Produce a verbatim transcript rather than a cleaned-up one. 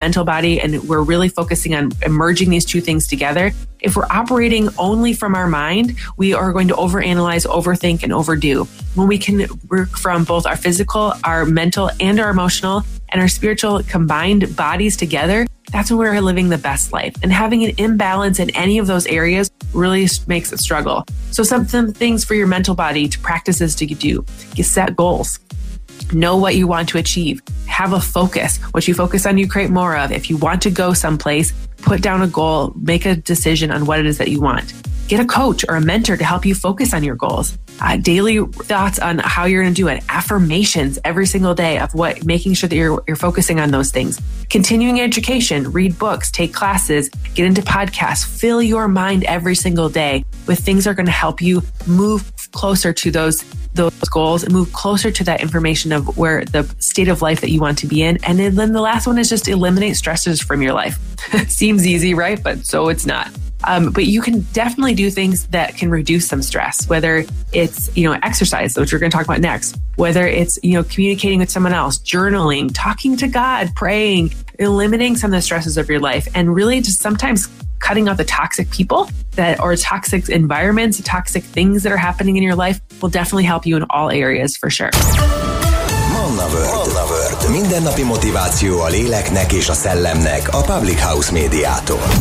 mental body, and we're really focusing on merging these two things together. If we're operating only from our mind, we are going to overanalyze, overthink, and overdo. When we can work from both our physical, our mental, and our emotional, and our spiritual combined bodies together, that's when we're living the best life. And having an imbalance in any of those areas really makes it struggle. So some, some things for your mental body to practices to do. You set goals. Know what you want to achieve. Have a focus. What you focus on, you create more of. If you want to go someplace, put down a goal, make a decision on what it is that you want. Get a coach or a mentor to help you focus on your goals. Uh, daily thoughts on how you're going to do it. Affirmations every single day of what, making sure that you're, you're focusing on those things. Continuing education, read books, take classes, get into podcasts. Fill your mind every single day with things that are going to help you move closer to those those goals and move closer to that information of where the state of life that you want to be in. And then, then the last one is just eliminate stressors from your life. Seems easy, right? But so it's not. Um, but you can definitely do things that can reduce some stress, whether it's, you know, exercise, which we're going to talk about next, whether it's, you know, communicating with someone else, journaling, talking to God, praying, eliminating some of the stresses of your life, and really just sometimes cutting out the toxic people that or toxic environments, toxic things that are happening in your life will definitely help you in all areas for sure. Manna World. Manna World. Mindennapi motiváció a léleknek és a szellemnek a Public House médiától.